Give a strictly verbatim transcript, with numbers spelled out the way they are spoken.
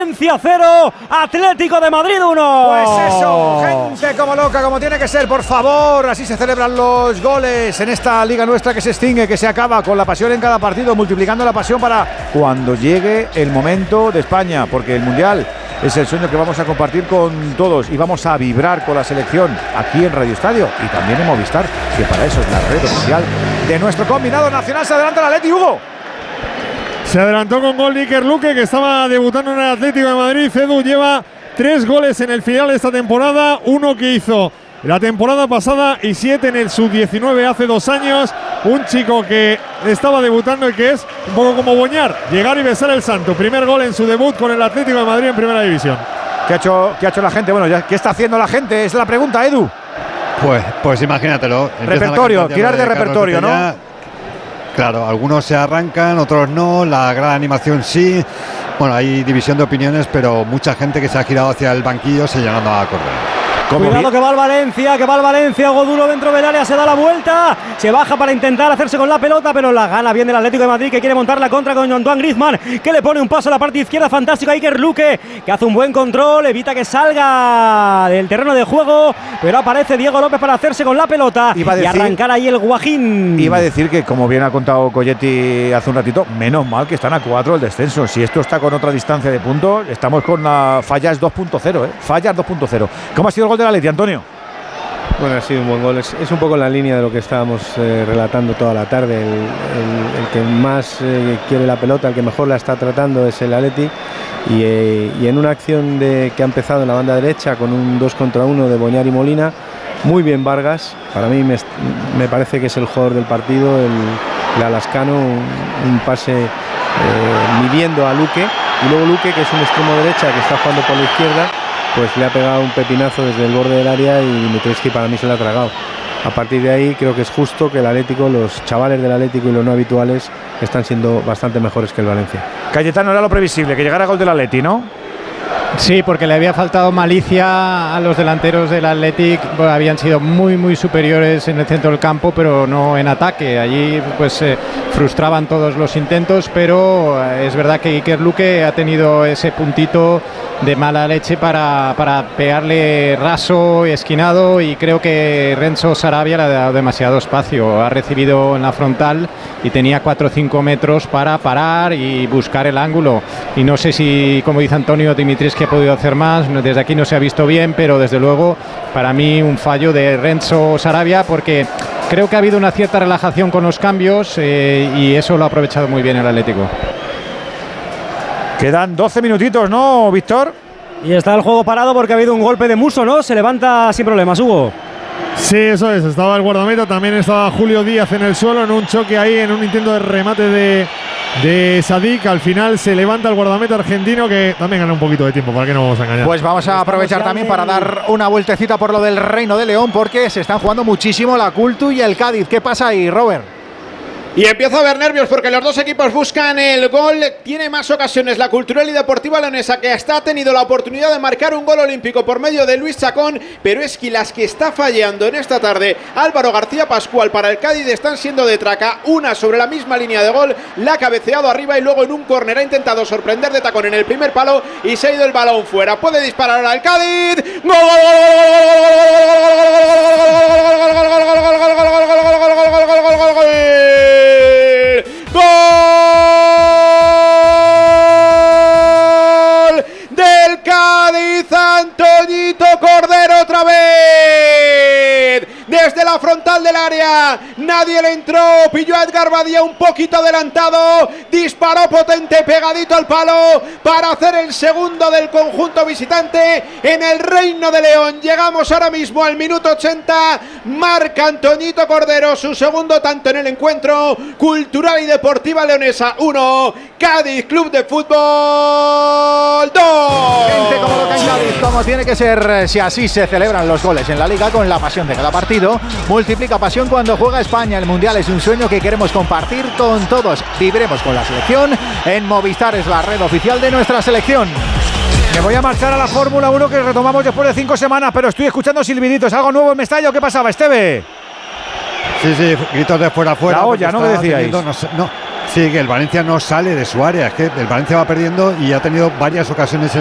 Valencia cero, Atlético de Madrid uno. Pues eso, gente como loca, como tiene que ser, por favor. Así se celebran los goles en esta liga nuestra que se extingue, que se acaba, con la pasión en cada partido, multiplicando la pasión para cuando llegue el momento de España, porque el Mundial es el sueño que vamos a compartir con todos y vamos a vibrar con la selección aquí en Radio Estadio y también en Movistar, que para eso es la red oficial de nuestro combinado nacional. Se adelanta el Atleti, Hugo. Se adelantó con gol de Iker Luque, que estaba debutando en el Atlético de Madrid. Edu lleva tres goles en el final de esta temporada, uno que hizo la temporada pasada y siete en el sub diecinueve hace dos años. Un chico que estaba debutando y que es un poco como Boñar, llegar y besar el santo. Primer gol en su debut con el Atlético de Madrid en Primera División. ¿Qué ha hecho, qué ha hecho la gente? Bueno, ya, ¿qué está haciendo la gente? Es la pregunta, Edu. Pues, pues imagínatelo. Repertorio, tirar de repertorio, ¿no? Claro, algunos se arrancan, otros no, la gran animación sí. Bueno, hay división de opiniones, pero mucha gente que se ha girado hacia el banquillo se llegando a correr. Cuidado que va el Valencia, que va el Valencia, Goduro dentro del área, se da la vuelta, se baja para intentar hacerse con la pelota, pero la gana bien del Atlético de Madrid, que quiere montar la contra con Antoine Griezmann, que le pone un paso a la parte izquierda fantástico a Iker Luque, que hace un buen control, evita que salga del terreno de juego, pero aparece Diego López para hacerse con la pelota y decir, arrancar ahí el Guajín. Iba a decir que, como bien ha contado Colletti hace un ratito, menos mal que están a cuatro el descenso. Si esto está con otra distancia de puntos, estamos con la fallas dos punto cero, ¿eh? Fallas dos punto cero. ¿Cómo ha sido el gol de la Atleti, Antonio? Bueno, ha sido un buen gol. Es, es un poco en la línea de lo que estábamos eh, relatando toda la tarde. El, el, el que más eh, quiere la pelota, el que mejor la está tratando es el Atleti. Y, eh, y en una acción de, que ha empezado en la banda derecha con un dos contra uno de Boñar y Molina, muy bien Vargas. Para mí me, me parece que es el jugador del partido, el, el alascano, un, un pase eh, midiendo a Luque. Y luego Luque, que es un extremo derecha que está jugando por la izquierda, pues le ha pegado un pepinazo desde el borde del área y Dimitrescu para mí se lo ha tragado. A partir de ahí creo que es justo que el Atlético, los chavales del Atlético y los no habituales están siendo bastante mejores que el Valencia. Cayetano, era lo previsible, que llegara gol del Atleti, ¿no? Sí, porque le había faltado malicia a los delanteros del Athletic. Bueno, habían sido muy muy superiores en el centro del campo, pero no en ataque. Allí pues eh, frustraban todos los intentos, pero eh, es verdad que Iker Luque ha tenido ese puntito de mala leche para, para pegarle raso y esquinado, y creo que Renzo Sarabia le ha dado demasiado espacio. Ha recibido en la frontal y tenía cuatro o cinco metros para parar y buscar el ángulo, y no sé si, como dice Antonio, Dimitrescu que ha podido hacer más. Desde aquí no se ha visto bien, pero desde luego para mí un fallo de Renzo Sarabia, porque creo que ha habido una cierta relajación con los cambios eh, y eso lo ha aprovechado muy bien el Atlético. Quedan doce minutitos, ¿no, Víctor? Y está el juego parado porque ha habido un golpe de Musso, ¿no? Se levanta sin problemas, Hugo. Sí, eso es, estaba el guardameta, también estaba Julio Díaz en el suelo en un choque ahí, en un intento de remate de, de Sadik. Al final se levanta el guardameta argentino, que también gana un poquito de tiempo, para que no vamos a engañar. Pues vamos a aprovechar también para dar una vueltecita por lo del Reino de León, porque se están jugando muchísimo la Cultu y el Cádiz. ¿Qué pasa ahí, Robert? Y empieza a haber nervios porque los dos equipos buscan el gol. Tiene más ocasiones la Cultural y Deportiva Leonesa, que hasta ha tenido la oportunidad de marcar un gol olímpico por medio de Luis Chacón, pero es que las que está fallando en esta tarde Álvaro García Pascual para el Cádiz están siendo de traca. Una sobre la misma línea de gol, la ha cabeceado arriba y luego en un córner ha intentado sorprender de tacón en el primer palo y se ha ido el balón fuera. Puede disparar ahora el Cádiz. ¡Gol! ¡Gol del Cádiz! Antoñito Cordero otra vez. Desde la frontal del área, nadie le entró, pilló a Edgar Badía un poquito adelantado, disparó potente, pegadito al palo, para hacer el segundo del conjunto visitante en el Reino de León. Llegamos ahora mismo al minuto ochenta, marca Antoñito Cordero su segundo tanto en el encuentro. Cultural y Deportiva Leonesa uno, Cádiz Club de Fútbol dos. Gente como lo que en Cádiz, como tiene que ser, si así se celebran los goles en la Liga, con la pasión de cada partido. Multiplica pasión cuando juega España. El Mundial es un sueño que queremos compartir con todos. Viviremos con la selección. En Movistar es la red oficial de nuestra selección. Me voy a marchar a la Fórmula uno, que retomamos después de cinco semanas, pero estoy escuchando silbiditos. ¿Algo nuevo en Mestalla? ¿Qué pasaba, Esteve? Sí, sí, gritos de fuera a fuera. La olla, ¿no? ¿Qué decíais? No, no, Sí, que el Valencia no sale de su área, es que el Valencia va perdiendo y ha tenido varias ocasiones